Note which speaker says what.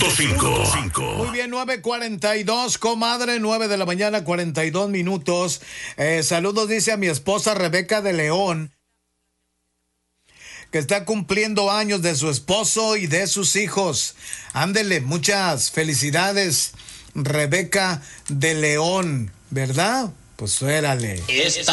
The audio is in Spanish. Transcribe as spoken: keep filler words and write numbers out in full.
Speaker 1: punto cinco.
Speaker 2: Muy bien, nueve cuarenta y dos, comadre, nueve de la mañana, cuarenta y dos minutos. Eh, saludos, dice a mi esposa Rebeca de León, que está cumpliendo años, de su esposo y de sus hijos. Ándele, muchas felicidades, Rebeca de León, ¿verdad? Pues suérale.
Speaker 3: Esta